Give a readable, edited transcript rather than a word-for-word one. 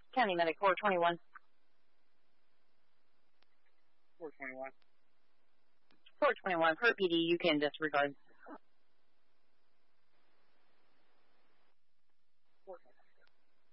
County Medic 421. 421. 421, per PD, you can disregard.